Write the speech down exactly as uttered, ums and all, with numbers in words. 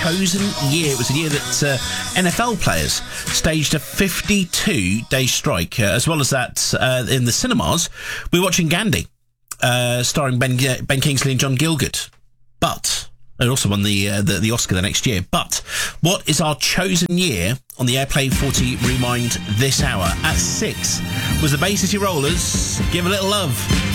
chosen year. It was a year that uh, N F L players staged a fifty-two day strike. Uh, as well as that, uh, in the cinemas, we're watching Gandhi, uh, starring Ben, uh, Ben Kingsley and John Gielgud. But... It also won the, uh, the the Oscar the next year. But what is our chosen year on the Airplay forty Rewind this hour? At six was the Bay City Rollers. Give a little love.